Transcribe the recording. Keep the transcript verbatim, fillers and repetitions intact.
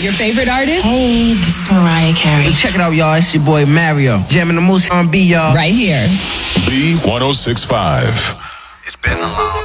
Your favorite artist? Hey, this is Mariah Carey. Check it out, y'all. It's your boy Mario. Jamming the Moose on B, y'all. Right here. B one oh six point five. It's been a long